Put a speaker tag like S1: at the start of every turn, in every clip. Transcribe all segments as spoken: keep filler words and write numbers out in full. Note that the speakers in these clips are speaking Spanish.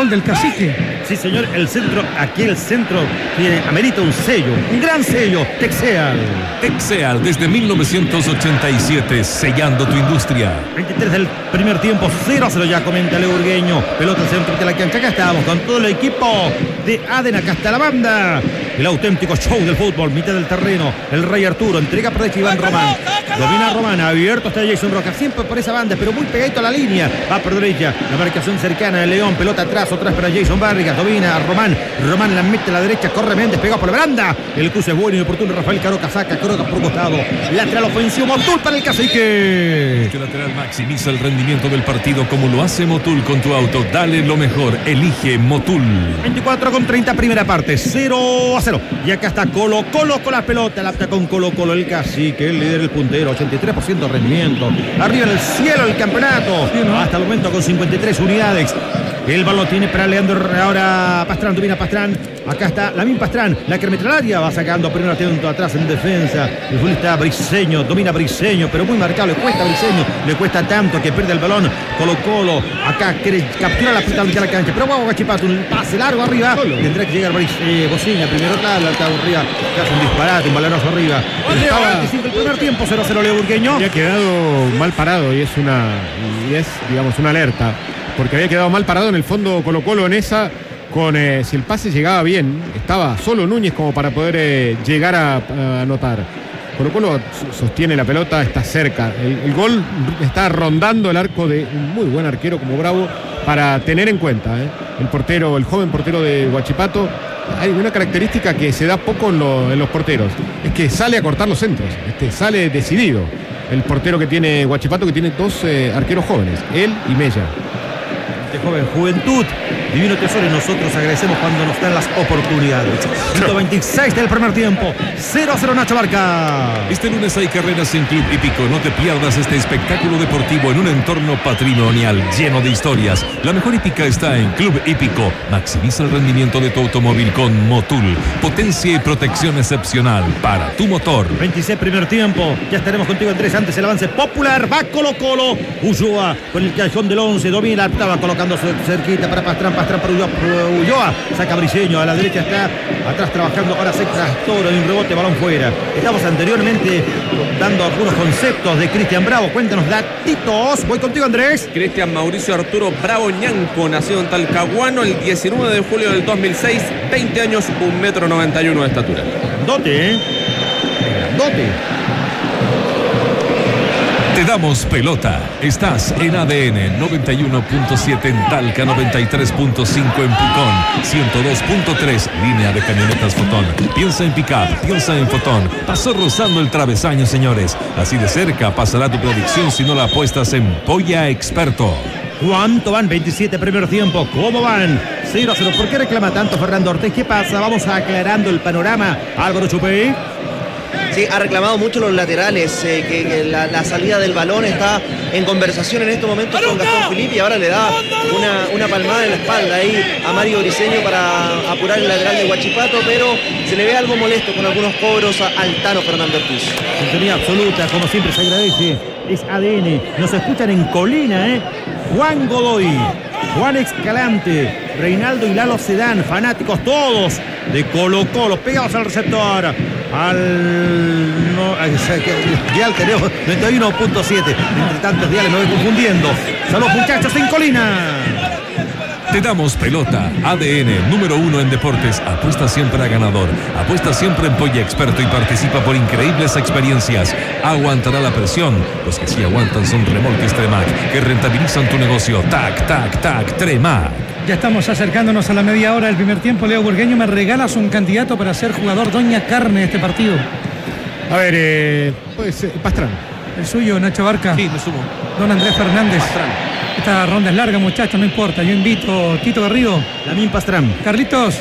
S1: gol del Cacique.
S2: Sí, señor, el centro, aquí el centro tiene, amerita un sello, un gran sello, Texeal.
S3: Texeal, desde mil novecientos ochenta y siete, sellando tu industria.
S2: veintitrés del primer tiempo, cero a cero ya comenta Leo Burgueño. Pelota al centro de la cancha, acá estamos con todo el equipo de Aden, acá está la banda. El auténtico show del fútbol, mitad del terreno, el Rey Arturo, entrega por derecha Iván Román. Domina Román, abierto está Jason Roca, siempre por esa banda, pero muy pegadito a la línea. Va por derecha, la marcación cercana de León, pelota atrás, atrás para Jason Vargas, domina a Román. Román la mete a la derecha, corre Méndez, pegado por la baranda. El cruce es bueno y oportuno, Rafael Caroca saca, Caroca por costado. Lateral ofensivo, Motul para el Cacique.
S3: Este lateral maximiza el rendimiento del partido como lo hace Motul con tu auto. Dale lo mejor, elige Motul.
S2: veinticuatro con treinta, primera parte, cero a cero. Y acá está Colo Colo con la pelota, la apta con Colo Colo, el Cacique, el líder, el puntero, ochenta y tres por ciento de rendimiento. Arriba en el cielo el campeonato, hasta el momento con cincuenta y tres unidades. El balón tiene para Leandro, ahora Pastrán, domina Pastrán. Acá está Lamin Pastrán, la cremetralaria va sacando primero atento atrás en defensa. El futbolista Briseño, domina Briseño, pero muy marcado, le cuesta a Briseño, le cuesta tanto que pierde el balón. Colo Colo, acá quiere capturar la pelota de la cancha, pero vamos Guachipato, un pase largo arriba. Tendrá que llegar eh, Bocina, primero claro, la arriba, que hace un disparate, un balonazo arriba. veinticinco el primer tiempo, cero a cero Leo Burgueño.
S4: Había quedado mal parado y es una, y es, digamos, una alerta. Porque había quedado mal parado en el fondo Colo Colo en esa, con eh, si el pase llegaba bien, estaba solo Núñez como para poder eh, llegar a, a anotar. Colo Colo sostiene la pelota, está cerca. El, el gol está rondando el arco de un muy buen arquero como Bravo, para tener en cuenta, eh, el portero, el joven portero de Huachipato. Hay una característica que se da poco en, lo, en los porteros, es que sale a cortar los centros, este, sale decidido. El portero que tiene Huachipato, que tiene dos eh, arqueros jóvenes, él y Mella.
S2: De joven juventud, divino tesoro, y nosotros agradecemos cuando nos dan las oportunidades. ciento veintiséis del primer tiempo, cero a cero Nacho Barca.
S3: Este lunes hay carreras en Club Hípico. No te pierdas este espectáculo deportivo en un entorno patrimonial lleno de historias. La mejor hípica está en Club Hípico. Maximiza el rendimiento de tu automóvil con Motul. Potencia y protección excepcional para tu motor.
S2: veintiséis primer tiempo, ya estaremos contigo Andrés. Antes el avance popular, va Colo Colo. Ulloa con el cajón del once, domina, estaba colocando cerquita para Pastrán, Pastrán para Ulloa, Ulloa saca Briseño, a la derecha está atrás trabajando, ahora se Toro, un rebote, balón fuera. Estamos anteriormente dando algunos conceptos de Cristian Bravo, cuéntanos datitos. Voy contigo Andrés.
S5: Cristian Mauricio Arturo Bravo Ñanco, nacido en Talcahuano el diecinueve de julio del dos mil seis, veinte años, un metro noventa y uno de estatura.
S2: Grandote, ¿eh? Grandote.
S3: Te damos pelota. Estás en A D N noventa y uno punto siete en Talca, noventa y tres punto cinco en Pucón, ciento dos punto tres, línea de camionetas Fotón. Piensa en pick-up, piensa en Fotón. Pasó rozando el travesaño, señores. Así de cerca pasará tu predicción si no la apuestas en Polla Experto.
S2: ¿Cuánto van? veintisiete primer tiempo. ¿Cómo van? cero a cero. ¿Por qué reclama tanto Fernando Ortiz? ¿Qué pasa? Vamos aclarando el panorama. Álvaro Chupey.
S6: Sí, ha reclamado mucho los laterales, eh, que, que la, la salida del balón está en conversación en estos momentos con Gastón Filippi, y ahora le da una, una palmada en la espalda ahí a Mario Briseño para apurar el lateral de Huachipato, pero se le ve algo molesto con algunos cobros al Tano Fernando Ortiz.
S2: Sintonía absoluta, como siempre se agradece, es A D N. Nos escuchan en Colina, ¿eh? Juan Godoy, Juan Escalante, Reinaldo y Lalo Sedán, fanáticos todos de Colo Colo, pegados al receptor. Al no, dial tenemos noventa y uno punto siete. Entre tantos diales me voy confundiendo. Saludos muchachos en Colina.
S3: Te damos pelota. A D N, número uno en deportes. Apuesta siempre a ganador. Apuesta siempre en Polla Experto y participa por increíbles experiencias. Aguantará la presión. Los que sí aguantan son remolques Tremac, que rentabilizan tu negocio. Tac, tac, tac, Tremac.
S1: Ya estamos acercándonos a la media hora del primer tiempo. Leo Burgueño, me regalas un candidato para ser jugador Doña Carne de este partido.
S4: A ver, eh, pues eh, Pastrán.
S1: El suyo, Nacho Barca.
S5: Sí, me sumo.
S1: Don Andrés Fernández.
S5: Pastrán.
S1: Esta ronda es larga, muchachos, no importa. Yo invito Tito Garrido.
S2: Lamin Pastrán.
S1: Carlitos.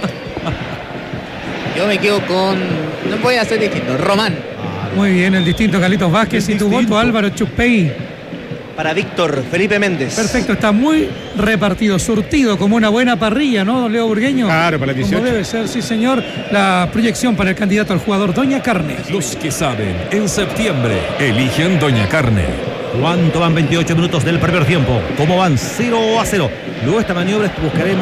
S7: Yo me quedo con... No voy a ser distinto. Román.
S1: Muy bien, el distinto Carlitos Vázquez. Y tu voto, Álvaro Chupey.
S6: Para Víctor Felipe Méndez.
S1: Perfecto, está muy repartido, surtido, como una buena parrilla, ¿no, Leo Burgueño?
S4: Claro, para el dieciocho.
S1: Como debe ser, sí, señor. La proyección para el candidato al jugador Doña Carne.
S3: Los que saben, en septiembre, eligen Doña Carne.
S2: ¿Cuánto van? veintiocho minutos del primer tiempo. ¿Cómo van? cero a cero. Luego esta maniobra buscaremos